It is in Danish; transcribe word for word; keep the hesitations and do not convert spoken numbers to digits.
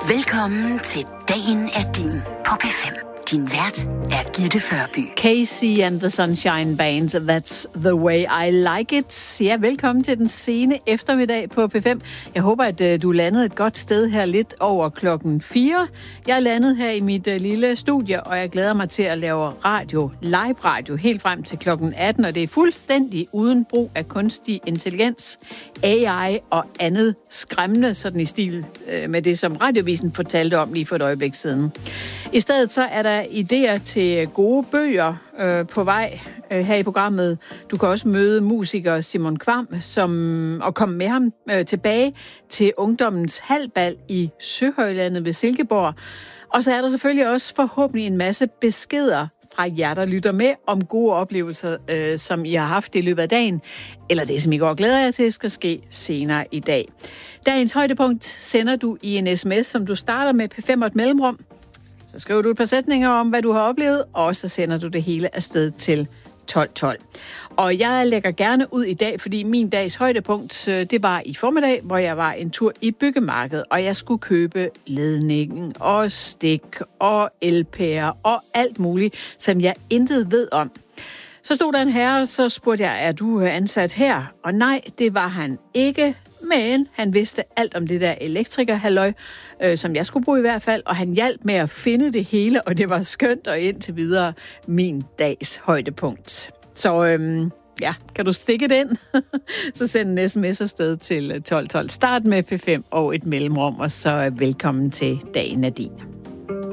Velkommen til Dagen er din på P fem. Din vært er Gitte Førby. Casey and the Sunshine Band, that's the way I like it. Ja, velkommen til den sene eftermiddag på P fem. Jeg håber, at uh, du landede et godt sted her lidt over klokken fire. Jeg er landet her i mit uh, lille studie, og jeg glæder mig til at lave radio, live radio, helt frem til klokken atten, og det er fuldstændig uden brug af kunstig intelligens, A I og andet skræmmende, sådan i stil uh, med det, som Radiovisen fortalte om lige for et øjeblik siden. I stedet så er der idéer til gode bøger øh, på vej øh, her i programmet. Du kan også møde musiker Simon Kvam som, og komme med ham øh, tilbage til Ungdommens Halbal i Søhøjlandet ved Silkeborg. Og så er der selvfølgelig også forhåbentlig en masse beskeder fra jer, der lytter med om gode oplevelser, øh, som I har haft i løbet af dagen, eller det, som I går glæder jer til, skal ske senere i dag. Dagens højdepunkt sender du i en sms, som du starter med P fem og et mellemrum. Så skriver du et par sætninger om, hvad du har oplevet, og så sender du det hele afsted til tolv tolv. Og jeg lægger gerne ud i dag, fordi min dags højdepunkt, det var i formiddag, hvor jeg var en tur i byggemarkedet, og jeg skulle købe ledningen og stik og elpærer og alt muligt, som jeg intet ved om. Så stod der en herre, og så spurgte jeg, er du ansat her? Og nej, det var han ikke. Men han vidste alt om det der elektrikerhalløj, øh, som jeg skulle bruge i hvert fald, og han hjalp med at finde det hele, og det var skønt og indtil videre min dags højdepunkt. Så øhm, ja, kan du stikke den? Så send en sms afsted til tolv tolv. Start med P fem og et mellemrum, og så velkommen til Dagen er din.